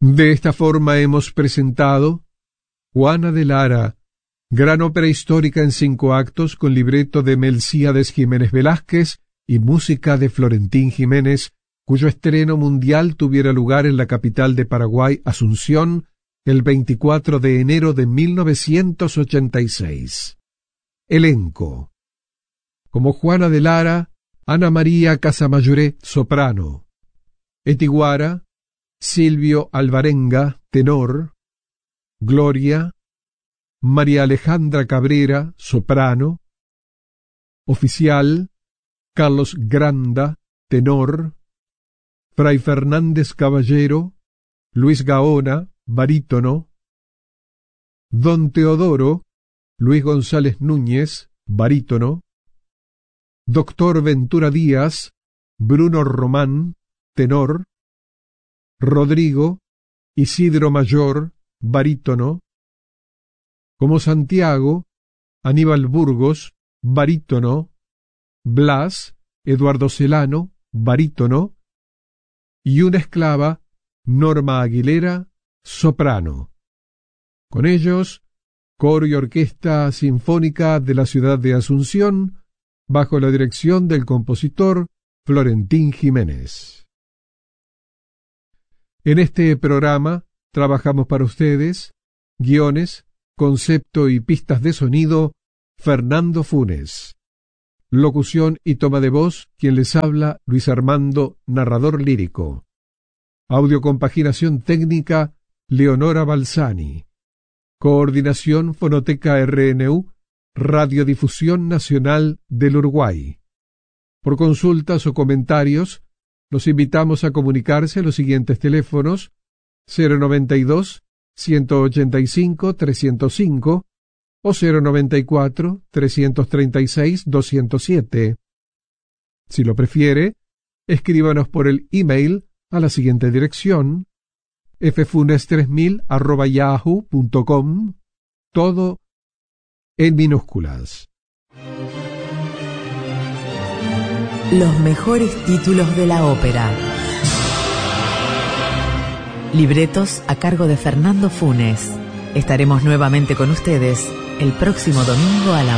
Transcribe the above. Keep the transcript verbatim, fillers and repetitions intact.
De esta forma hemos presentado Juana de Lara, gran ópera histórica en cinco actos con libreto de Melcíades Jiménez Velázquez y música de Florentín Jiménez, cuyo estreno mundial tuviera lugar en la capital de Paraguay, Asunción, el veinticuatro de enero de mil novecientos ochenta y seis. Elenco. Como Juana de Lara, Ana María Casamayoré, soprano. Etiguara, Silvio Alvarenga, tenor. Gloria, María Alejandra Cabrera, soprano. Oficial, Carlos Granda, tenor. Fray Fernández Caballero, Luis Gaona, barítono. Don Teodoro, Luis González Núñez, barítono. Doctor Ventura Díaz, Bruno Román, tenor. Rodrigo, Isidro Mayor, barítono. Como Santiago, Aníbal Burgos, barítono. Blas, Eduardo Celano, barítono. Y una esclava, Norma Aguilera, soprano. Con ellos, coro y orquesta sinfónica de la ciudad de Asunción, bajo la dirección del compositor Florentín Jiménez. En este programa trabajamos para ustedes guiones, concepto y pistas de sonido, Fernando Funes. Locución y toma de voz, quien les habla, Luis Armando, narrador lírico. Audiocompaginación técnica, Leonora Balsani. Coordinación Fonoteca R N U, Radiodifusión Nacional del Uruguay. Por consultas o comentarios, los invitamos a comunicarse a los siguientes teléfonos: cero noventa y dos, ciento ochenta y cinco, trescientos cinco o cero noventa y cuatro, trescientos treinta y seis, doscientos siete. Si lo prefiere, escríbanos por el email a la siguiente dirección: ffunes tres mil arroba yahoo punto com, todo en minúsculas. Los mejores títulos de la ópera. Libretos a cargo de Fernando Funes. Estaremos nuevamente con ustedes el próximo domingo a la